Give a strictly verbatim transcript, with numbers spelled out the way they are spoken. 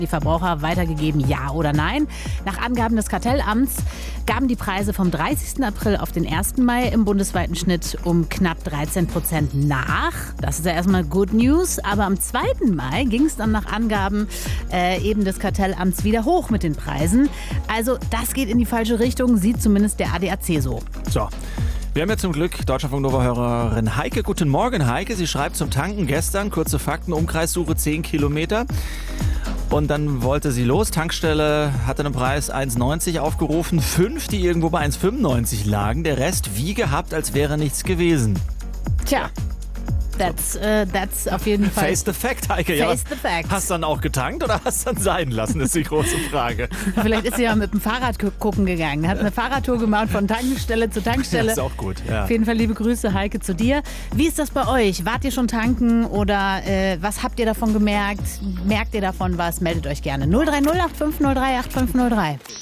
die Verbraucher weitergegeben, ja oder nein. Nach Angaben des Kartellamts gaben die Preise vom dreißigsten April auf den ersten Mai im bundesweiten Schnitt um knapp dreizehn Prozent nach. Das ist ja erstmal Good News. Aber am zweiten Mai ging es dann nach Angaben äh, eben des Kartellamts wieder hoch mit den Preisen. Also das geht in die falsche Richtung, sieht zumindest der A D A C so. So. Wir haben ja zum Glück Deutschlandfunk Nova-Hörerin Heike. Guten Morgen, Heike. Sie schreibt zum Tanken gestern, kurze Fakten, Umkreissuche zehn Kilometer. Und dann wollte sie los. Tankstelle hatte einen Preis eins neunzig aufgerufen. Fünf, die irgendwo bei eins fünfundneunzig lagen. Der Rest wie gehabt, als wäre nichts gewesen. Tja. That's, uh, that's auf jeden Fall. Face the fact, Heike. Face ja, the fact. Hast du dann auch getankt oder hast du dann sein lassen, ist die große Frage. Vielleicht ist sie ja mit dem Fahrrad gucken gegangen. Hat eine Fahrradtour gemacht von Tankstelle zu Tankstelle. Das ist auch gut, ja. Auf jeden Fall liebe Grüße, Heike, zu dir. Wie ist das bei euch? Wart ihr schon tanken oder äh, was habt ihr davon gemerkt? Merkt ihr davon was? Meldet euch gerne. null drei null acht fünf null drei acht fünf null drei.